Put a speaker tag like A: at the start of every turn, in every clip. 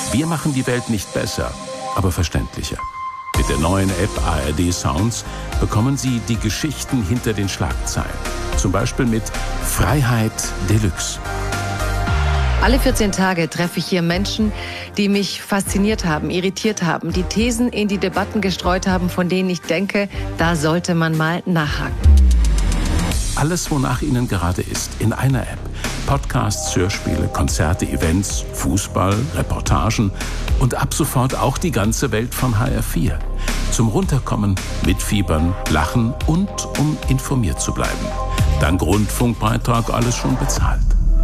A: Wir machen die Welt nicht besser, aber verständlicher. Mit der neuen App ARD Sounds bekommen Sie die Geschichten hinter den Schlagzeilen. Zum Beispiel mit Freiheit Deluxe.
B: Alle 14 Tage treffe ich hier Menschen, die mich fasziniert haben, irritiert haben, die Thesen in die Debatten gestreut haben, von denen ich denke, da sollte man mal nachhaken.
A: Alles, wonach Ihnen gerade ist, in einer App. Podcasts, Hörspiele, Konzerte, Events, Fußball, Reportagen und ab sofort auch die ganze Welt von HR4. Zum Runterkommen, mitfiebern, lachen und um informiert zu bleiben. Dank Rundfunkbeitrag alles schon bezahlt.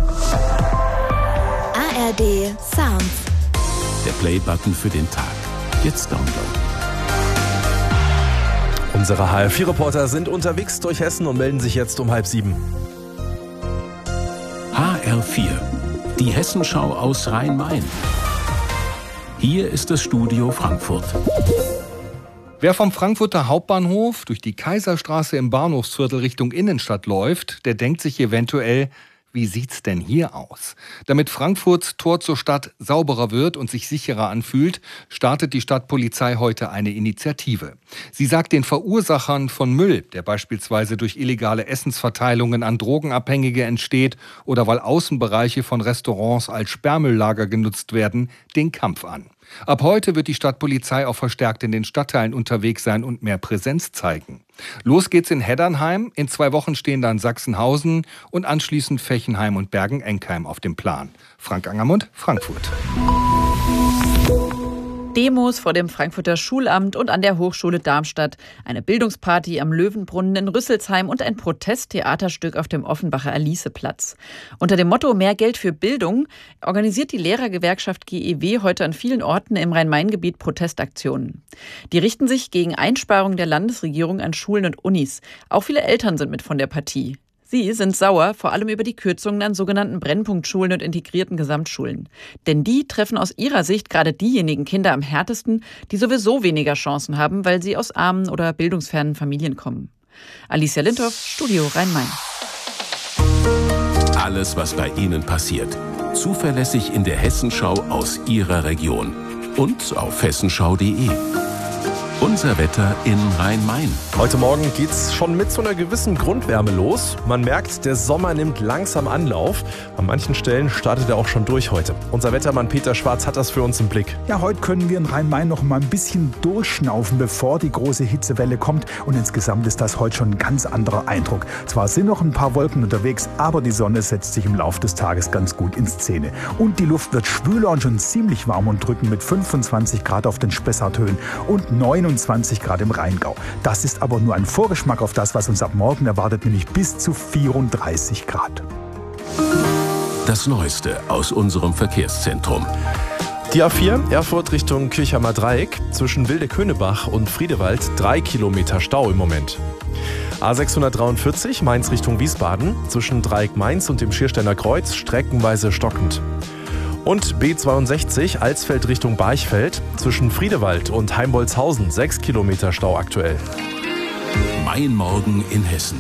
C: ARD Sounds.
A: Der Play-Button für den Tag. Jetzt downloaden.
D: Unsere HR4-Reporter sind unterwegs durch Hessen und melden sich jetzt um 6:30.
A: HR4, die Hessenschau aus Rhein-Main. Hier ist das Studio Frankfurt.
E: Wer vom Frankfurter Hauptbahnhof durch die Kaiserstraße im Bahnhofsviertel Richtung Innenstadt läuft, der denkt sich eventuell: Wie sieht's denn hier aus? Damit Frankfurts Tor zur Stadt sauberer wird und sich sicherer anfühlt, startet die Stadtpolizei heute eine Initiative. Sie sagt den Verursachern von Müll, der beispielsweise durch illegale Essensverteilungen an Drogenabhängige entsteht oder weil Außenbereiche von Restaurants als Sperrmülllager genutzt werden, den Kampf an. Ab heute wird die Stadtpolizei auch verstärkt in den Stadtteilen unterwegs sein und mehr Präsenz zeigen. Los geht's in Heddernheim, in 2 Wochen stehen dann Sachsenhausen und anschließend Fechenheim und Bergen-Enkheim auf dem Plan. Frank Angermund, Frankfurt.
F: Demos vor dem Frankfurter Schulamt und an der Hochschule Darmstadt, eine Bildungsparty am Löwenbrunnen in Rüsselsheim und ein Protesttheaterstück auf dem Offenbacher Aliceplatz. Unter dem Motto Mehr Geld für Bildung organisiert die Lehrergewerkschaft GEW heute an vielen Orten im Rhein-Main-Gebiet Protestaktionen. Die richten sich gegen Einsparungen der Landesregierung an Schulen und Unis. Auch viele Eltern sind mit von der Partie. Sie sind sauer, vor allem über die Kürzungen an sogenannten Brennpunktschulen und integrierten Gesamtschulen. Denn die treffen aus ihrer Sicht gerade diejenigen Kinder am härtesten, die sowieso weniger Chancen haben, weil sie aus armen oder bildungsfernen Familien kommen. Alicia Lindhoff, Studio Rhein-Main.
A: Alles, was bei Ihnen passiert. Zuverlässig in der Hessenschau aus Ihrer Region. Und auf hessenschau.de. Unser Wetter in Rhein-Main.
D: Heute Morgen geht's schon mit so einer gewissen Grundwärme los. Man merkt, der Sommer nimmt langsam Anlauf. An manchen Stellen startet er auch schon durch heute. Unser Wettermann Peter Schwarz hat das für uns im Blick.
G: Ja, heute können wir in Rhein-Main noch mal ein bisschen durchschnaufen, bevor die große Hitzewelle kommt. Und insgesamt ist das heute schon ein ganz anderer Eindruck. Zwar sind noch ein paar Wolken unterwegs, aber die Sonne setzt sich im Laufe des Tages ganz gut in Szene. Und die Luft wird schwüler und schon ziemlich warm und drückend mit 25 Grad auf den Spessarthöhen und 29 Grad im Rheingau. Das ist aber nur ein Vorgeschmack auf das, was uns ab morgen erwartet, nämlich bis zu 34 Grad.
A: Das Neueste aus unserem Verkehrszentrum.
D: Die A4 Erfurt Richtung Kirchheimer Dreieck zwischen Wildeköhnebach und Friedewald 3 Kilometer Stau im Moment. A643 Mainz Richtung Wiesbaden zwischen Dreieck Mainz und dem Schiersteiner Kreuz streckenweise stockend. Und B62 Alsfeld Richtung Barchfeld zwischen Friedewald und Heimbolzhausen 6 Kilometer Stau aktuell.
A: Mein Morgen in Hessen.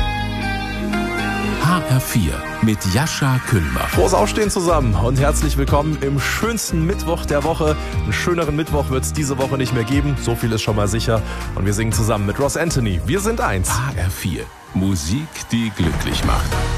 A: HR4 mit Jascha Kühlmach.
D: Frohes Aufstehen zusammen und herzlich willkommen im schönsten Mittwoch der Woche. Einen schöneren Mittwoch wird es diese Woche nicht mehr geben, so viel ist schon mal sicher. Und wir singen zusammen mit Ross Anthony. Wir sind eins.
A: HR4, Musik, die glücklich macht.